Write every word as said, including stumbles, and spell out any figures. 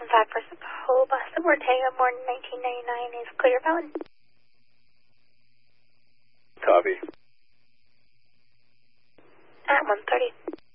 five for Polo bus of Ortega, born in nineteen ninety-nine, is clear valid. Copy. At one thirty.